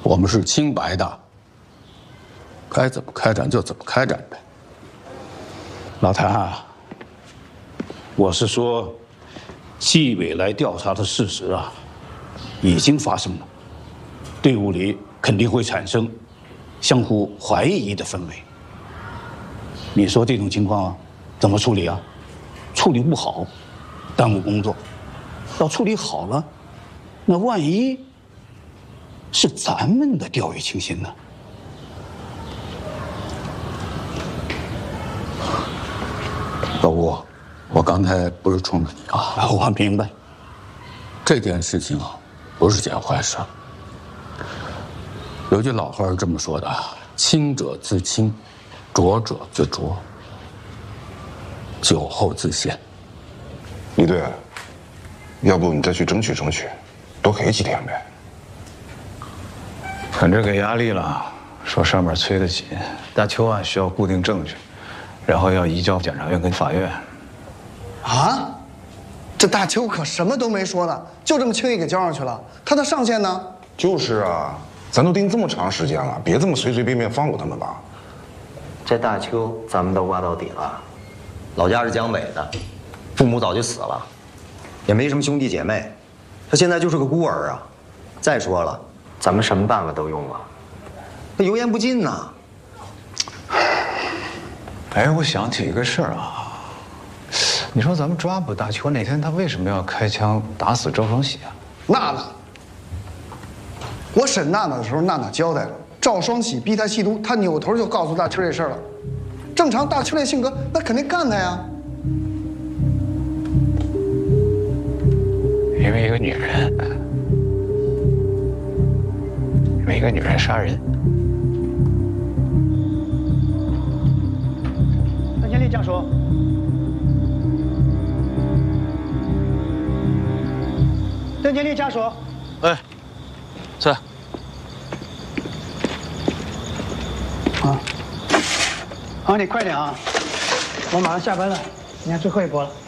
我们是清白的，该怎么开展就怎么开展呗。 老谭啊，我是说，纪委来调查的事实啊，已经发生了，队伍里肯定会产生相互怀疑的氛围。你说这种情况怎么处理啊？处理不好，耽误工作；要处理好了，那万一是咱们的掉以轻心呢？ 老吴，我刚才不是冲着你啊， 我明白， 这件事情啊，不是件坏事。有句老话是这么说的：清者自清，浊者自浊，酒后自限。 李队，要不你再去争取争取，多给几天呗。 反正给压力了，说上面催得紧，大邱案需要固定证据，然后要移交检察院跟法院。 啊？这大邱可什么都没说呢，就这么轻易给交上去了？他的上线呢？ 就是啊，咱都盯这么长时间了，别这么随随便便放过他们吧。 这大邱咱们都挖到底了，老家是江北的，父母早就死了，也没什么兄弟姐妹，他现在就是个孤儿啊。再说了，咱们什么办法都用了，他油盐不进呐。 哎，我想起一个事儿啊，你说咱们抓捕大邱那天，他为什么要开枪打死周双喜啊？ 娜娜，我审娜娜的时候，娜娜交代了，赵双喜逼她吸毒，她扭头就告诉大邱这事儿了。正常大邱这性格，那肯定干他呀。 因为一个女人，因为一个女人杀人。 邓经理讲说。邓经理家属。 哎，在。 啊，你快点啊！我马上下班了，今天最后一波了。